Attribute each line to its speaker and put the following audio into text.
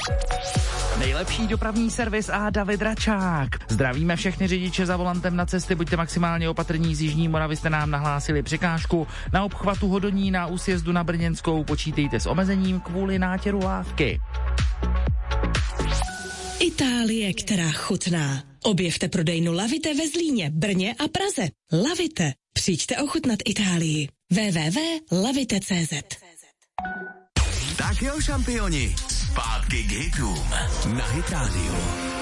Speaker 1: Nejlepší dopravní servis a David Račák. Zdravíme všechny řidiče za volantem na cesty, buďte maximálně opatrní, z Jižní Moravy jste nám nahlásili překážku. Na obchvatu Hodoní na úsjezdu na Brněnskou počítejte s omezením kvůli nátěru lávky.
Speaker 2: Itálie, která chutná. Objevte prodejnu Lavite ve Zlíně, Brně a Praze. Lavite. Přijďte ochutnat Itálii. www.lavite.cz.
Speaker 3: Tak jo, šampioni, zpátky k hitům na Hit Radio.